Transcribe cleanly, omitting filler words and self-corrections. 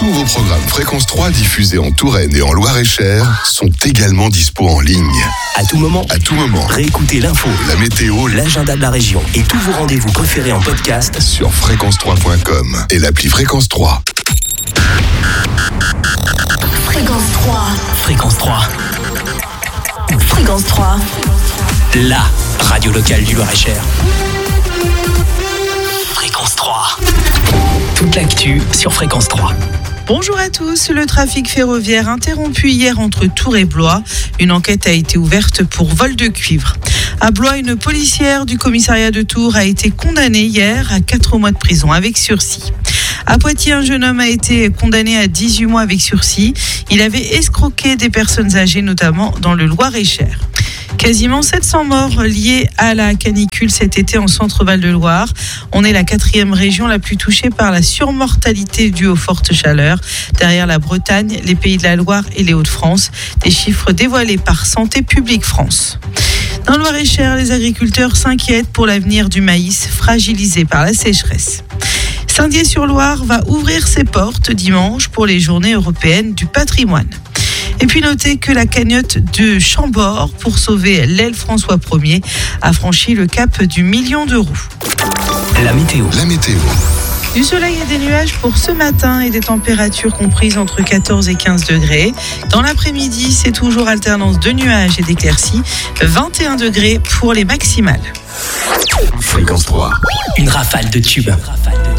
Tous vos programmes Fréquence 3 diffusés en Touraine et en Loir-et-Cher sont également dispo en ligne. À tout moment. Réécoutez l'info, la météo, l'agenda de la région et tous vos rendez-vous préférés en podcast sur fréquence3.com et l'appli Fréquence 3. Fréquence 3. Fréquence 3. Fréquence 3. La radio locale du Loir-et-Cher. Fréquence 3. Toute l'actu sur Fréquence 3. Bonjour à tous, le trafic ferroviaire interrompu hier entre Tours et Blois. Une enquête a été ouverte pour vol de cuivre. À Blois, une policière du commissariat de Tours a été condamnée hier à 4 mois de prison avec sursis. À Poitiers, un jeune homme a été condamné à 18 mois avec sursis. Il avait escroqué des personnes âgées, notamment dans le Loir-et-Cher. Quasiment 700 morts liés à la canicule cet été en Centre-Val de Loire. On est la 4e région la plus touchée par la surmortalité due aux fortes chaleurs. Derrière la Bretagne, les Pays de la Loire et les Hauts-de-France. Des chiffres dévoilés par Santé publique France. Dans le Loir-et-Cher, les agriculteurs s'inquiètent pour l'avenir du maïs fragilisé par la sécheresse. Saint-Dié-sur-Loire va ouvrir ses portes dimanche pour les journées européennes du patrimoine. Et puis notez que la cagnotte de Chambord pour sauver l'aile François 1er a franchi le cap du 1 million d'euros. La météo. Du soleil et des nuages pour ce matin et des températures comprises entre 14 et 15 degrés. Dans l'après-midi, c'est toujours alternance de nuages et d'éclaircies. 21 degrés pour les maximales. Fréquence 3. Une rafale de tubes.